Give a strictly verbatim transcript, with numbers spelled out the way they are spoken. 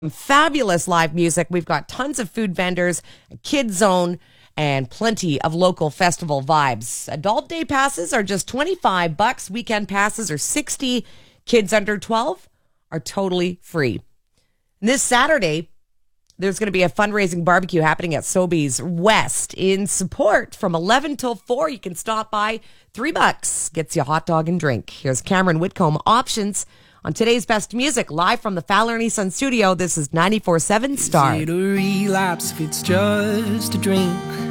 Fabulous live music. We've got tons of food vendors, a kid zone, and plenty of local festival vibes. Adult day passes are just twenty-five bucks. Weekend passes are sixty. Kids under twelve are totally free. This Saturday, there's going to be a fundraising barbecue happening at Sobeys West in support from eleven till four. You can stop by. Three bucks gets you a hot dog and drink. Here's Cameron Whitcomb. Options on today's best music, live from the Fowler and Studio. This is ninety-four point seven Star. Is it a relapse if it's just a drink?